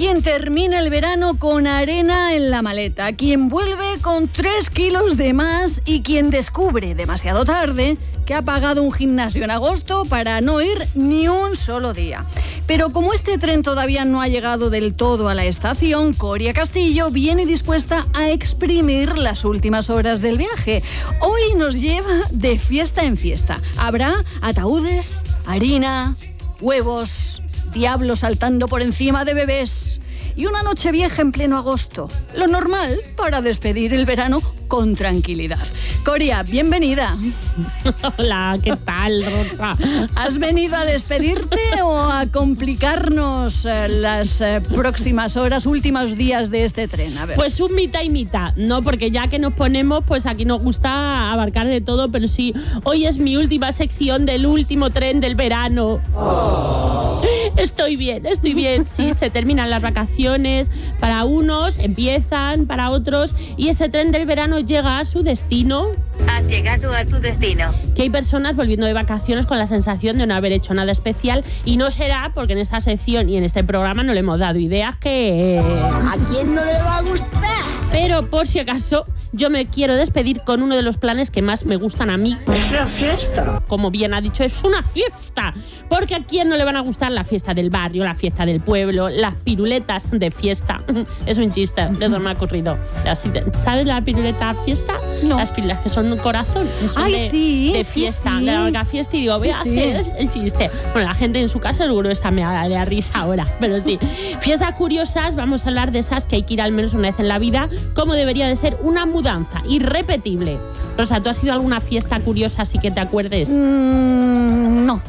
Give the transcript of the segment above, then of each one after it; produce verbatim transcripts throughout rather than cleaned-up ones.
quien termina el verano con arena en la maleta, quien vuelve con tres kilos de más y quien descubre demasiado tarde que ha pagado un gimnasio en agosto para no ir ni un solo día. Pero como este tren todavía no ha llegado del todo a la estación, Coria Castillo viene dispuesta a exprimir las últimas horas del viaje. Hoy nos lleva de fiesta en fiesta. Habrá ataúdes, harina, huevos, diablos saltando por encima de bebés y una noche vieja en pleno agosto. Lo normal para despedir el verano con tranquilidad. Coria, bienvenida. Hola, ¿qué tal, Rosa? ¿Has venido a despedirte o a complicarnos eh, las eh, próximas horas, últimos días de este tren? A ver. Pues un mitad y mitad, ¿no? Porque ya que nos ponemos, pues aquí nos gusta abarcar de todo, pero sí, hoy es mi última sección del último tren del verano. Oh. Estoy bien, estoy bien. Sí, se terminan las vacaciones. Para unos empiezan, para otros, y ese tren del verano llega a su destino. Has llegado a tu destino. Que hay personas volviendo de vacaciones con la sensación de no haber hecho nada especial, y no será porque en esta sección y en este programa no le hemos dado ideas que... ¿A quién no le va a gustar? Pero por si acaso, yo me quiero despedir con uno de los planes que más me gustan a mí. Es una fiesta. Como bien ha dicho, es una fiesta. Porque a quién no le van a gustar la fiesta del barrio, la fiesta del pueblo, las piruletas de fiesta. Es un chiste, eso me ha ocurrido. Así, ¿sabes la piruleta fiesta? No. Las pirulas que son un corazón. Son Ay, de, sí, de sí, fiesta, sí. de la larga fiesta. Y digo, voy Sí, a sí. hacer el chiste. Bueno, la gente en su casa seguro está me da risa ahora. Pero sí. Fiestas curiosas, vamos a hablar de esas que hay que ir al menos una vez en la vida, como debería de ser una mudanza irrepetible. Rosa, ¿tú has ido a alguna fiesta curiosa así que te acuerdes? Mm, no.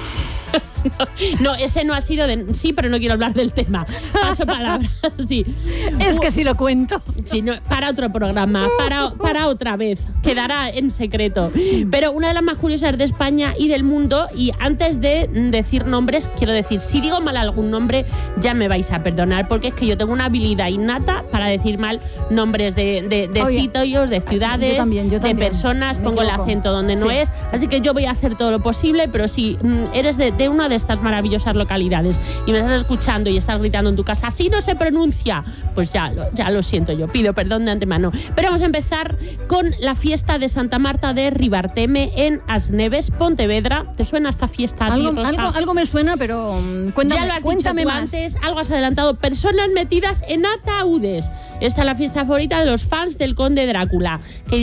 No, ese no ha sido de... Sí, pero no quiero hablar del tema. Paso palabra, sí. Es que si lo cuento. Sí, no, para otro programa, para, para otra vez. Quedará en secreto. Pero una de las más curiosas de España y del mundo, y antes de decir nombres, quiero decir, si digo mal algún nombre, ya me vais a perdonar, porque es que yo tengo una habilidad innata para decir mal nombres de, de, de Oye, sitios, de ciudades, yo también, yo también. de personas, Me pongo el equivoco. acento donde no Sí, es, sí. así que yo voy a hacer todo lo posible, pero si mm, eres de, de una de estas maravillosas localidades y me estás escuchando y estás gritando en tu casa, así no se pronuncia, pues ya, lo- ya lo siento, yo pido perdón de antemano. Pero vamos a empezar con la fiesta de Santa Marta de Ribarteme en Asneves, Pontevedra. ¿Te suena esta fiesta a ti, Algo, Rosa? algo, algo me suena, pero mm, cuéntame, Ya lo has cuéntame dicho tú más. antes, algo has adelantado. Personas metidas en ataúdes. Esta es la fiesta favorita de los fans del Conde Drácula, que